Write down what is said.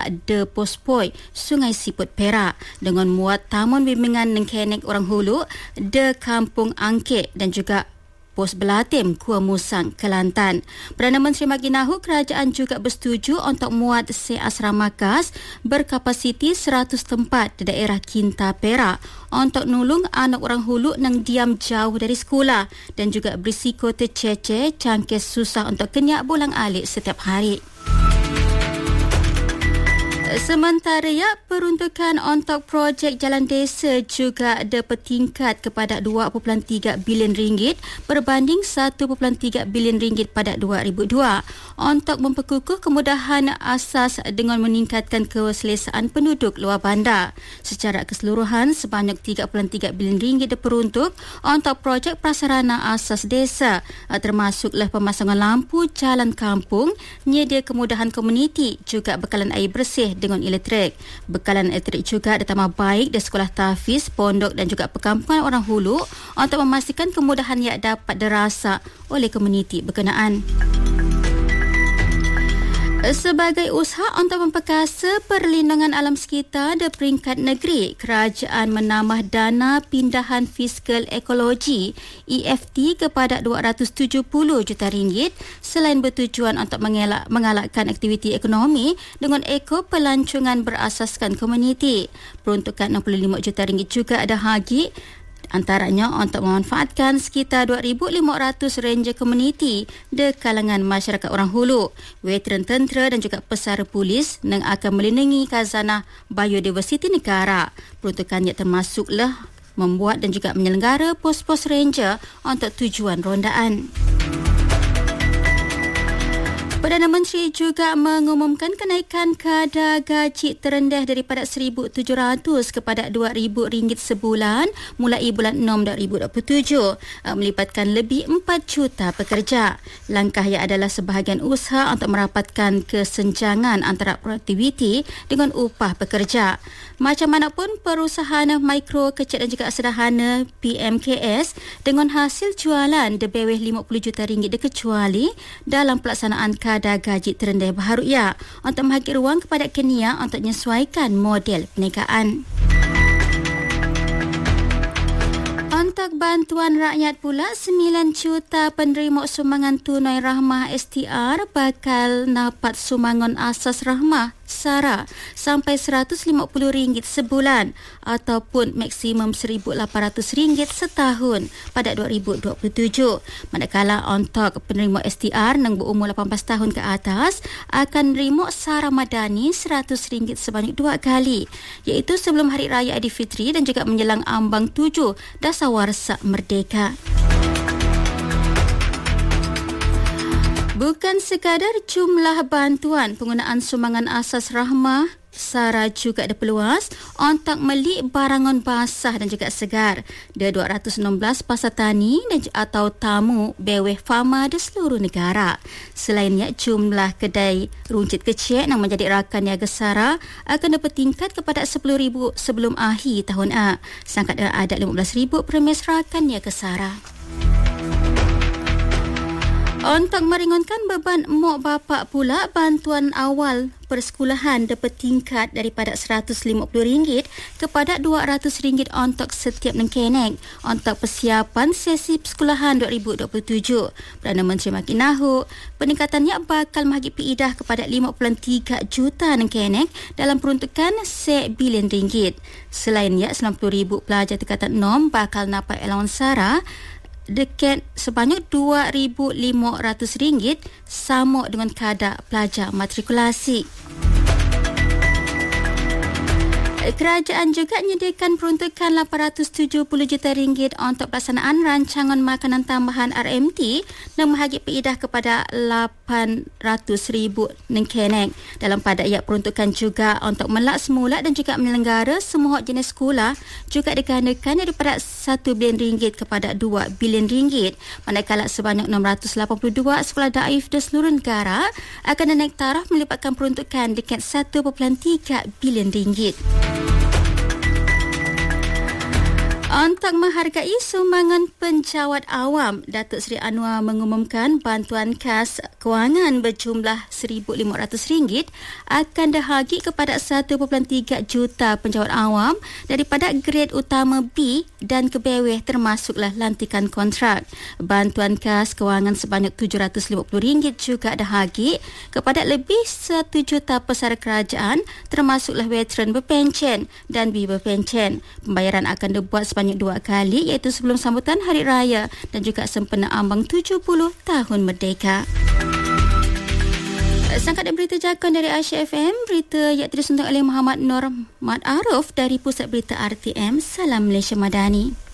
De Pospoi, Sungai Siput Perak dengan muat Taman Bimbingan Nengkenek Orang Hulu, De Kampung Angkek dan juga Pos Belatim, Kuala Musang, Kelantan. Perdana Menteri bagi mahu kerajaan juga bersetuju untuk muat asrama KAS berkapasiti 100 tempat di daerah Kinta Perak untuk nulung anak orang hulu yang diam jauh dari sekolah dan juga berisiko tercecer cangkis susah untuk kenyak bulang alik setiap hari. Sementara peruntukan untuk projek jalan desa juga bertingkat kepada 2.3 bilion ringgit berbanding 1.3 bilion ringgit pada 2002 untuk memperkukuh kemudahan asas dengan meningkatkan keselesaan penduduk luar bandar. Secara keseluruhan, sebanyak 3.3 bilion ringgit diperuntuk untuk projek prasarana asas desa, termasuklah pemasangan lampu jalan kampung, nyedia kemudahan komuniti, juga bekalan air bersih dengan elektrik. Bekalan elektrik juga ditambah baik di sekolah tahfiz, pondok dan juga perkampungan orang hulu untuk memastikan kemudahan yang dapat dirasa oleh komuniti berkenaan. Sebagai usaha untuk memperkasa perlindungan alam sekitar di peringkat negeri, kerajaan menambah dana pindahan fiskal ekologi EFT kepada 270 juta ringgit selain bertujuan untuk mengalakkan aktiviti ekonomi dengan ekor pelancongan berasaskan komuniti. Peruntukan 65 juta ringgit juga ada hagi, antaranya untuk memanfaatkan sekitar 2,500 ranger komuniti di kalangan masyarakat orang hulu, veteran tentera dan juga pesara polis yang akan melindungi khazanah biodiversiti negara. Peruntukannya termasuklah membuat dan juga menyelenggara pos-pos ranger untuk tujuan rondaan. Perdana Menteri juga mengumumkan kenaikan kadar gaji terendah daripada RM1,700 kepada RM2,000 sebulan mulai bulan 6 2027, melibatkan lebih 4 juta pekerja. Langkah yang adalah sebahagian usaha untuk merapatkan kesenjangan antara produktiviti dengan upah pekerja. Macam manapun, perusahaan mikro, kecil dan juga sederhana PMKS dengan hasil jualan di bawah RM50 juta dikecuali dalam pelaksanaan kadar gaji terendah baharu untuk membagi ruang kepada Kenya untuk menyesuaikan model perniagaan. Untuk bantuan rakyat pula, 9 juta penerima sumbangan tunai rahmah STR bakal dapat sumbangan asas rahmah SARA sampai RM150 sebulan ataupun maksimum RM1,800 setahun pada 2027. Manakala untuk penerima STR yang berumur 18 tahun ke atas akan menerima SARA Madani RM100 sebanyak 2 kali, iaitu sebelum Hari Raya Aidilfitri dan juga menjelang ambang 7 Dasawarsa Merdeka. Bukan sekadar jumlah bantuan, penggunaan sumbangan asas rahmah SARA juga diperluas untuk beli barangan basah dan juga segar di 216 pasar tani atau tamu beweh fama di seluruh negara. Selainnya, jumlah kedai runcit kecil yang menjadi rakan niaga SARA akan dipertingkat kepada 10,000 sebelum akhir tahun A. Sangkat ada 15,000 premis rakan niaga SARA. Untuk meringankan beban mak bapak pula, bantuan awal persekolahan dapat tingkat daripada RM150 kepada RM200 untuk setiap nengkenek untuk persiapan sesi persekolahan 2027. Perdana Menteri makin mahu peningkatannya bakal membagi piidah kepada 5.3 juta nengkenek dalam peruntukan RM1 bilion. Selainnya, 90,000 pelajar tingkatan 6 bakal dapat allowance SARA dekat sebanyak RM2,500 sama dengan kadar pelajar matrikulasi. Kerajaan juga menyediakan peruntukan RM870 juta untuk pelaksanaan rancangan makanan tambahan RMT dan membahagi piidah kepada 800,000 nengkenek. Dalam pada ia peruntukan juga untuk melak semula dan juga menyelenggara semua jenis sekolah juga digandakan daripada RM1 bilion kepada RM2 bilion. Manakala sebanyak 682 sekolah daif di seluruh negara akan naik taraf melibatkan peruntukan dekat RM1.3 bilion. Untuk menghargai sumbangan penjawat awam, Datuk Seri Anwar mengumumkan bantuan kas kewangan berjumlah RM1,500 akan dibahagi kepada 1.3 juta penjawat awam daripada grade utama B dan ke bawah termasuklah lantikan kontrak. Bantuan kas kewangan sebanyak RM750 juga dibahagi kepada lebih 1 juta pesara kerajaan termasuklah veteran berpencen dan B berpencen. Pembayaran akan dibuat sebanyak 2 kali, iaitu sebelum sambutan Hari Raya dan juga sempena ambang 70 tahun Merdeka. Sangkat dan berita jakun dari Aisyah FM, berita yang disusun oleh Muhammad Nur Mat Arif dari Pusat Berita RTM. Salam Malaysia Madani.